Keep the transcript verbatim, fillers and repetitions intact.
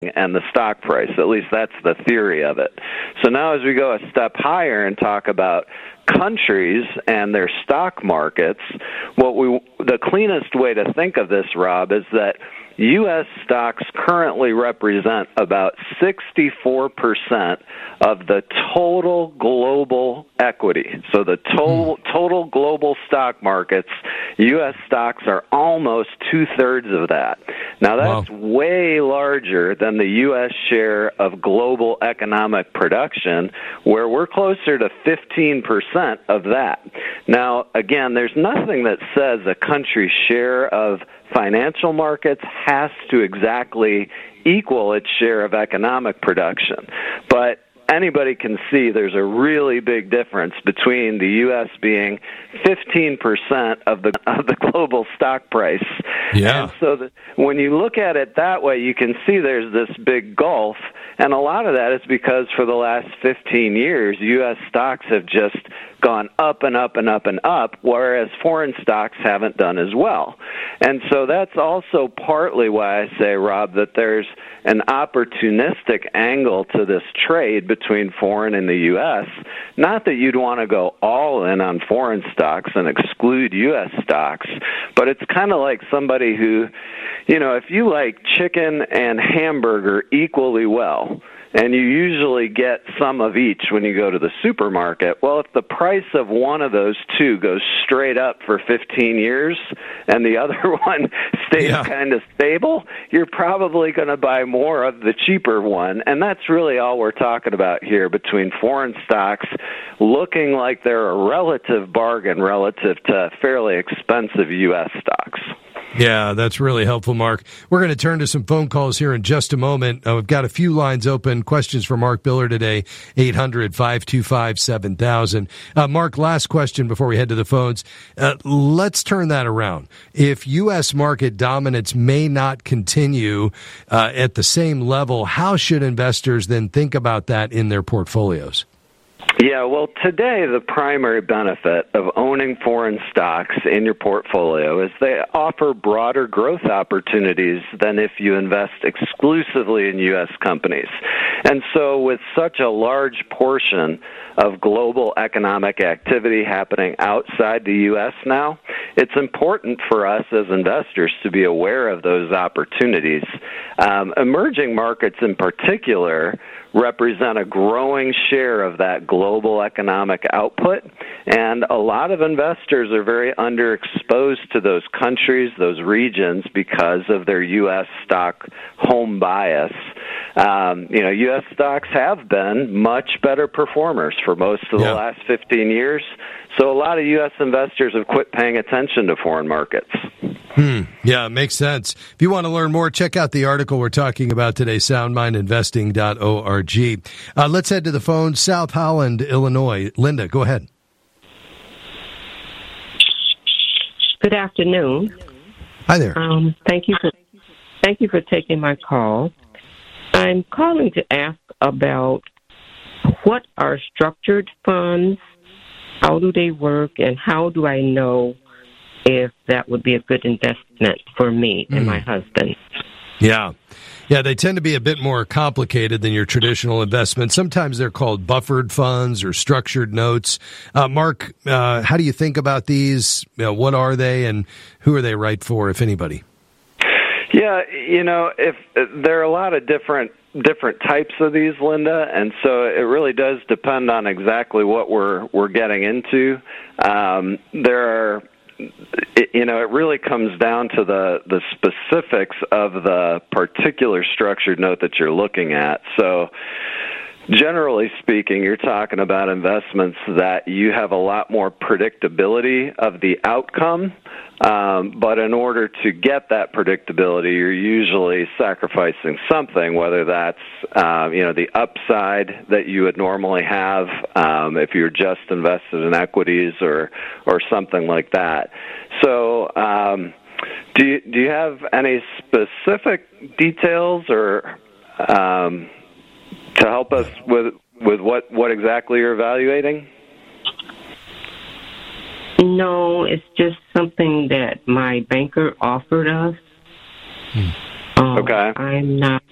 and the stock price. At least that's the theory of it. So now as we go a step higher and talk about countries and their stock markets, what we the cleanest way to think of this, Rob, is that U S stocks currently represent about sixty-four percent of the total global equity. So the total, total global stock markets, U S stocks are almost two-thirds of that. Now, that's wow. way larger than the U S share of global economic production, where we're closer to fifteen percent of that. Now, again, there's nothing that says a country's share of financial markets has to exactly equal its share of economic production. But anybody can see there's a really big difference between the U S being fifteen percent of the of the global stock price. Yeah. And so that when you look at it that way, you can see there's this big gulf, and a lot of that is because for the last fifteen years, U S stocks have just gone up and up and up and up, whereas foreign stocks haven't done as well. And so that's also partly why I say, Rob, that there's an opportunistic angle to this trade between foreign and the U S. Not that you'd want to go all in on foreign stocks and exclude U S stocks, but it's kind of like somebody who, you know, if you like chicken and hamburger equally well, and you usually get some of each when you go to the supermarket. Well, if the price of one of those two goes straight up for fifteen years and the other one stays yeah. kind of stable, you're probably going to buy more of the cheaper one. And that's really all we're talking about here between foreign stocks looking like they're a relative bargain relative to fairly expensive U S stocks. Yeah, that's really helpful, Mark. We're going to turn to some phone calls here in just a moment. Uh, we've got a few lines open. Questions for Mark Biller today, eight hundred, five two five, seven thousand. Uh, Mark, last question before we head to the phones. Uh, let's turn that around. If U S market dominance may not continue uh, at the same level, how should investors then think about that in their portfolios? Yeah, well, today the primary benefit of owning foreign stocks in your portfolio is they offer broader growth opportunities than if you invest exclusively in U S companies. And so with such a large portion of global economic activity happening outside the U S now, it's important for us as investors to be aware of those opportunities. Um, emerging markets in particular represent a growing share of that global economic output, and a lot of investors are very underexposed to those countries, those regions, because of their U S stock home bias. Um, you know, U S stocks have been much better performers for most of the yeah. last fifteen years, so a lot of U S investors have quit paying attention to foreign markets. Hmm. Yeah, makes sense. If you want to learn more, check out the article we're talking about today, sound mind investing dot org. Uh, let's head to the phone. South Holland, Illinois. Linda, go ahead. Good afternoon. Hi there. Um, thank you for thank you for taking my call. I'm calling to ask about what are structured funds, how do they work, and how do I know if that would be a good investment for me and mm. my husband. Yeah. Yeah, they tend to be a bit more complicated than your traditional investments. Sometimes they're called buffered funds or structured notes. Uh, Mark, uh, how do you think about these? You know, what are they, and who are they right for, if anybody? Yeah, you know, if there are a lot of different different types of these, Linda, and so it really does depend on exactly what we're we're getting into. Um, there are It, you know, it really comes down to the, the specifics of the particular structured note that you're looking at. So generally speaking, you're talking about investments that you have a lot more predictability of the outcome, um, but in order to get that predictability, you're usually sacrificing something, whether that's, uh, you know, the upside that you would normally have um, if you're just invested in equities or, or something like that. So um, do you, do you have any specific details or um, to help us with with what, what exactly you're evaluating? No, it's just something that my banker offered us. Hmm. Um, okay. I'm not